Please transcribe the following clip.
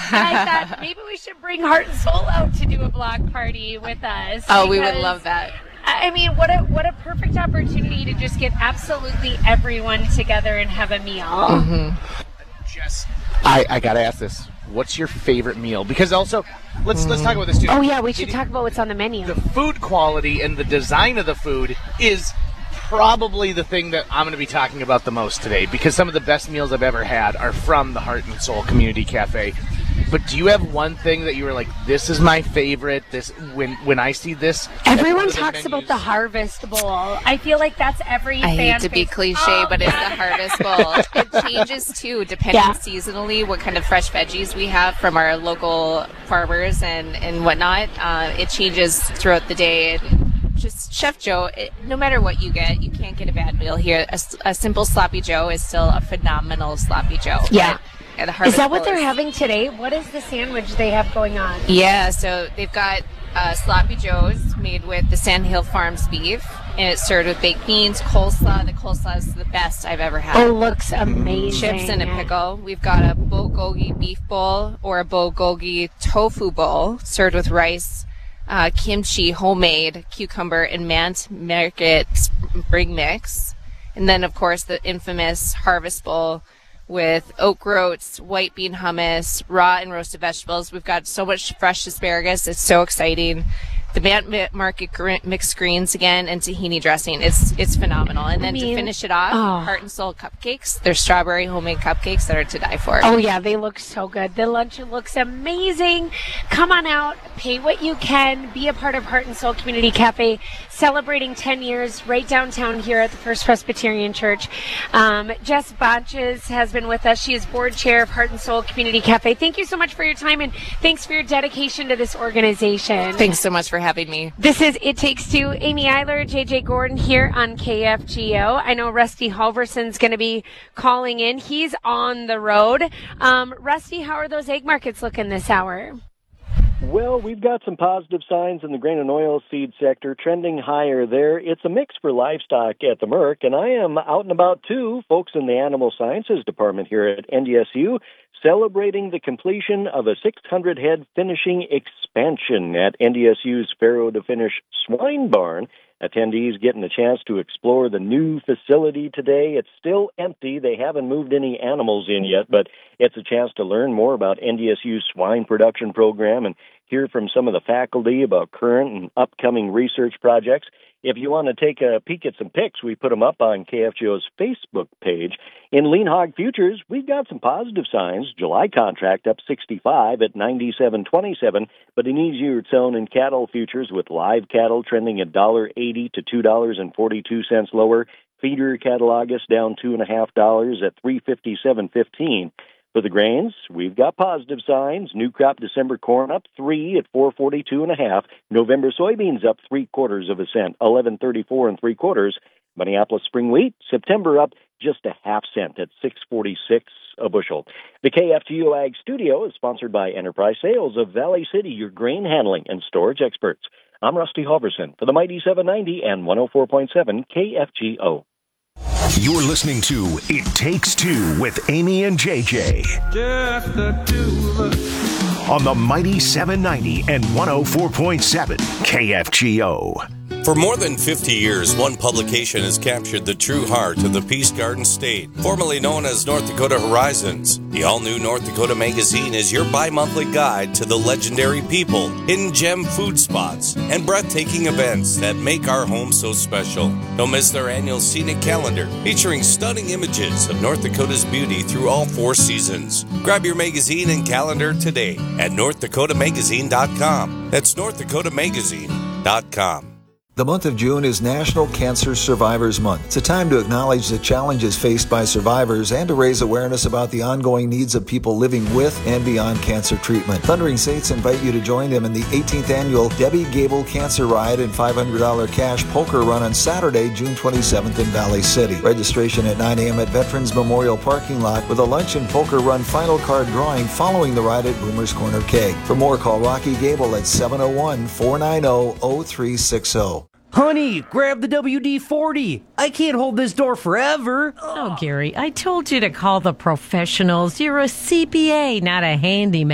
I thought maybe we should bring Heart and Soul out to do a block party with us. Oh, we would love that. I mean, what a perfect opportunity to just get absolutely everyone together and have a meal. Mm-hmm. Jess, I gotta ask this. What's your favorite meal? Because also, let's talk about this too. Oh yeah, we should talk about what's on the menu. The food quality and the design of the food is probably the thing that I'm going to be talking about the most today, because some of the best meals I've ever had are from the Heart and Soul Community Cafe. But do you have one thing that you were like, this is my favorite? This when I see this, everyone talks about the Harvest Bowl. I feel like that's every. I hate to be cliche, but it's the Harvest Bowl. It changes too, depending seasonally what kind of fresh veggies we have from our local farmers and whatnot. It changes throughout the day. Just Chef Joe, no matter what you get, you can't get a bad meal here. A simple sloppy Joe is still a phenomenal sloppy Joe. Yeah. Is that what Bowl they're having today? What is the sandwich they have going on? Yeah, so they've got sloppy Joes made with the Sandhill Farms beef, and it's served with baked beans, coleslaw. The coleslaw is the best I've ever had. Oh, looks amazing. Chips and a pickle. We've got a bulgogi beef bowl or a bulgogi tofu bowl served with rice, kimchi, homemade, cucumber, and Mant Market spring mix. And then, of course, the infamous Harvest Bowl with oat groats, white bean hummus, raw and roasted vegetables. We've got so much fresh asparagus. It's so exciting. The Mant Market mixed greens again and tahini dressing. It's phenomenal. And then to finish it off, Heart and Soul cupcakes. They're strawberry homemade cupcakes that are to die for. Oh yeah, they look so good. The lunch looks amazing. Come on out, pay what you can, be a part of Heart and Soul Community Cafe, celebrating 10 years right downtown here at the First Presbyterian Church. Jess Bonches has been with us. She is board chair of Heart and Soul Community Cafe. Thank you so much for your time, and thanks for your dedication to this organization. Thanks so much for having me. This is It Takes Two. Amy Eiler, JJ Gordon here on KFGO. I know Rusty Halverson's going to be calling in. He's on the road. Rusty, how are those egg markets looking this hour? Well, we've got some positive signs in the grain and oil seed sector, trending higher there. It's a mix for livestock at the Merc, and I am out and about too, folks in the Animal Sciences Department here at NDSU, celebrating the completion of a 600-head finishing expansion at NDSU's Farrow to Finish Swine Barn. Attendees getting a chance to explore the new facility today. It's still empty. They haven't moved any animals in yet, but it's a chance to learn more about NDSU's swine production program and hear from some of the faculty about current and upcoming research projects. If you want to take a peek at some pics, we put them up on KFGO's Facebook page. In lean hog futures, we've got some positive signs. July contract up 65 at 97.27, but an easier tone in cattle futures with live cattle trending at $1.80 to $2.42 lower. Feeder cattle August down $2.50 at $357.15. For the grains, we've got positive signs. New crop December corn up 3 at 442.5. November soybeans up 3/4 of a cent, 11.34 3/4. Minneapolis spring wheat September up just a half cent at 6.46 a bushel. The KFGO Ag Studio is sponsored by Enterprise Sales of Valley City, your grain handling and storage experts. I'm Rusty Halverson for the Mighty 790 and 104.7 KFGO. You're listening to It Takes Two with Amy and JJ. Just the two of us. On the Mighty 790 and 104.7 KFGO. For more than 50 years, one publication has captured the true heart of the Peace Garden State, formerly known as North Dakota Horizons. The all-new North Dakota Magazine is your bi-monthly guide to the legendary people, hidden gem food spots, and breathtaking events that make our home so special. Don't miss their annual scenic calendar, featuring stunning images of North Dakota's beauty through all 4 seasons. Grab your magazine and calendar today at NorthDakotaMagazine.com. That's NorthDakotaMagazine.com. The month of June is National Cancer Survivors Month. It's a time to acknowledge the challenges faced by survivors and to raise awareness about the ongoing needs of people living with and beyond cancer treatment. Thundering Saints invite you to join them in the 18th annual Debbie Gable Cancer Ride and $500 cash poker run on Saturday, June 27th in Valley City. Registration at 9 a.m. at Veterans Memorial Parking Lot with a lunch and poker run final card drawing following the ride at Boomer's Corner Keg. For more, call Rocky Gable at 701-490-0360. Honey, grab the WD-40. I can't hold this door forever. Oh, Gary, I told you to call the professionals. You're a CPA, not a handyman.